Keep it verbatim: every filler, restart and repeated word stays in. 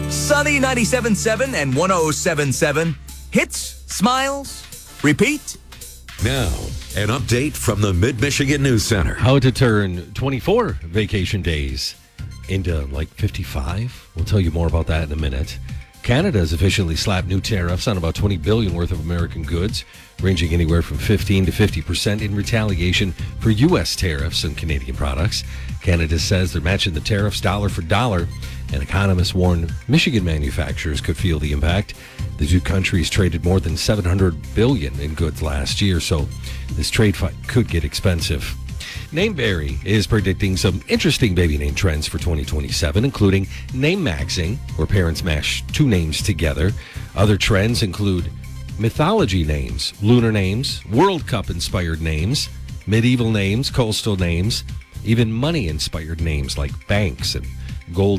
Sunny ninety-seven point seven and one oh seven point seven. Hits, smiles, repeat. Now, an update from the Mid-Michigan News Center. How to turn twenty-four vacation days into like fifty-five. We'll tell you more about that in a minute. Canada has officially slapped new tariffs on about twenty billion dollars worth of American goods, ranging anywhere from fifteen to fifty percent in retaliation for U S tariffs on Canadian products. Canada says they're matching the tariffs dollar for dollar, and economists warn Michigan manufacturers could feel the impact. The two countries traded more than seven hundred billion dollars in goods last year, so this trade fight could get expensive. Nameberry is predicting some interesting baby name trends for twenty twenty-seven, including name maxing, where parents mash two names together. Other trends include mythology names, lunar names, World Cup-inspired names, medieval names, coastal names, even money-inspired names like banks and gold